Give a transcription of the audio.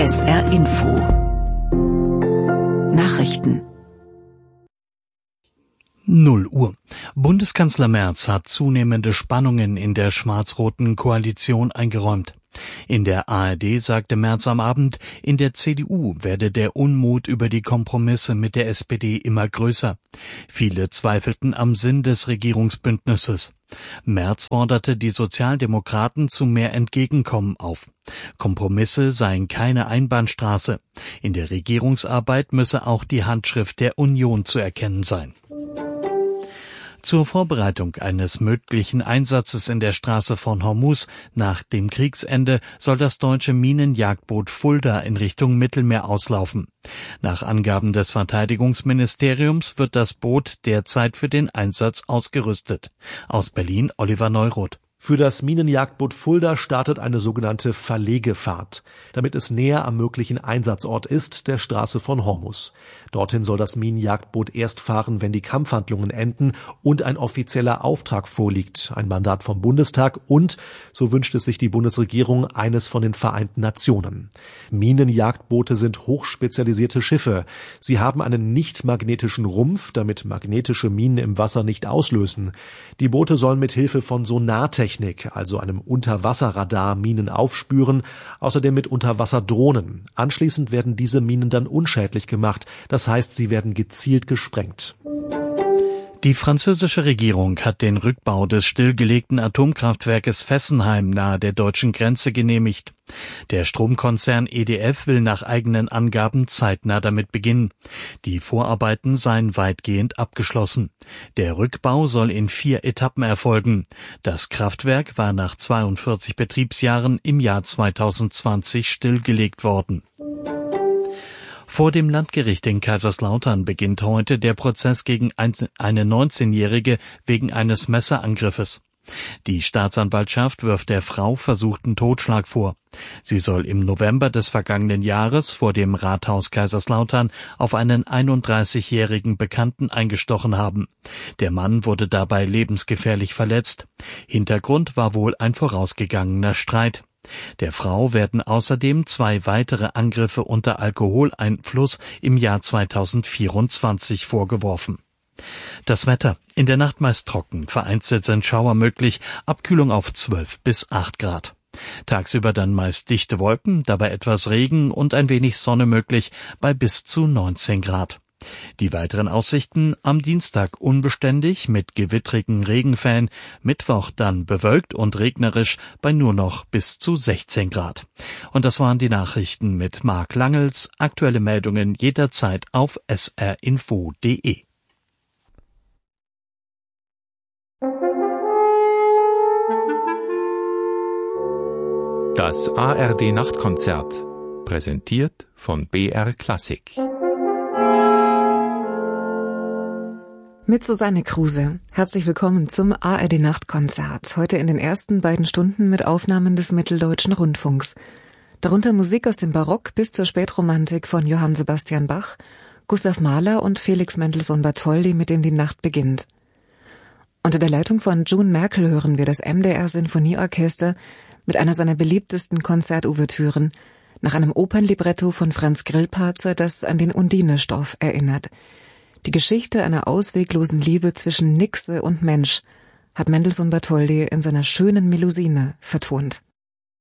SR Info Nachrichten 0 Uhr. Bundeskanzler Merz hat zunehmende Spannungen in der schwarz-roten Koalition eingeräumt. In der ARD sagte Merz am Abend, in der CDU werde der Unmut über die Kompromisse mit der SPD immer größer. Viele zweifelten am Sinn des Regierungsbündnisses. Merz forderte die Sozialdemokraten zu mehr Entgegenkommen auf. Kompromisse seien keine Einbahnstraße. In der Regierungsarbeit müsse auch die Handschrift der Union zu erkennen sein. Zur Vorbereitung eines möglichen Einsatzes in der Straße von Hormuz nach dem Kriegsende soll das deutsche Minenjagdboot Fulda in Richtung Mittelmeer auslaufen. Nach Angaben des Verteidigungsministeriums wird das Boot derzeit für den Einsatz ausgerüstet. Aus Berlin Oliver Neuroth. Für das Minenjagdboot Fulda startet eine sogenannte Verlegefahrt, damit es näher am möglichen Einsatzort ist, der Straße von Hormuz. Dorthin soll das Minenjagdboot erst fahren, wenn die Kampfhandlungen enden und ein offizieller Auftrag vorliegt, ein Mandat vom Bundestag und, so wünscht es sich die Bundesregierung, eines von den Vereinten Nationen. Minenjagdboote sind hochspezialisierte Schiffe. Sie haben einen nicht magnetischen Rumpf, damit magnetische Minen im Wasser nicht auslösen. Die Boote sollen mit Hilfe von Sonartechnik, also einem Unterwasserradar, Minen aufspüren, außerdem mit Unterwasserdrohnen. Anschließend werden diese Minen dann unschädlich gemacht, das heißt, sie werden gezielt gesprengt. Die französische Regierung hat den Rückbau des stillgelegten Atomkraftwerkes Fessenheim nahe der deutschen Grenze genehmigt. Der Stromkonzern EDF will nach eigenen Angaben zeitnah damit beginnen. Die Vorarbeiten seien weitgehend abgeschlossen. Der Rückbau soll in 4 Etappen erfolgen. Das Kraftwerk war nach 42 Betriebsjahren im Jahr 2020 stillgelegt worden. Vor dem Landgericht in Kaiserslautern beginnt heute der Prozess gegen eine 19-Jährige wegen eines Messerangriffes. Die Staatsanwaltschaft wirft der Frau versuchten Totschlag vor. Sie soll im November des vergangenen Jahres vor dem Rathaus Kaiserslautern auf einen 31-jährigen Bekannten eingestochen haben. Der Mann wurde dabei lebensgefährlich verletzt. Hintergrund war wohl ein vorausgegangener Streit. Der Frau werden außerdem 2 weitere Angriffe unter Alkoholeinfluss im Jahr 2024 vorgeworfen. Das Wetter. In der Nacht meist trocken, vereinzelt sind Schauer möglich, Abkühlung auf 12 bis 8 Grad. Tagsüber dann meist dichte Wolken, dabei etwas Regen und ein wenig Sonne möglich bei bis zu 19 Grad. Die weiteren Aussichten: am Dienstag unbeständig mit gewittrigen Regenfällen, Mittwoch dann bewölkt und regnerisch bei nur noch bis zu 16 Grad. Und das waren die Nachrichten mit Marc Langels. Aktuelle Meldungen jederzeit auf srinfo.de. Das ARD Nachtkonzert, präsentiert von BR Klassik. Mit Susanne Kruse. Herzlich willkommen zum ARD Nachtkonzert. Heute in den ersten beiden Stunden mit Aufnahmen des Mitteldeutschen Rundfunks. Darunter Musik aus dem Barock bis zur Spätromantik von Johann Sebastian Bach, Gustav Mahler und Felix Mendelssohn Bartholdy, mit dem die Nacht beginnt. Unter der Leitung von June Merkel hören wir das MDR Sinfonieorchester mit einer seiner beliebtesten Konzertouvertüren nach einem Opernlibretto von Franz Grillparzer, das an den Undine-Stoff erinnert. Die Geschichte einer ausweglosen Liebe zwischen Nixe und Mensch hat Mendelssohn Bartholdy in seiner schönen Melusine vertont.